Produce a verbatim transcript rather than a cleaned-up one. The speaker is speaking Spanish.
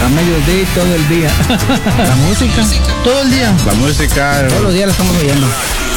a mediodía y todo el día. La música, todo el día. La música. Todos los días la estamos oyendo.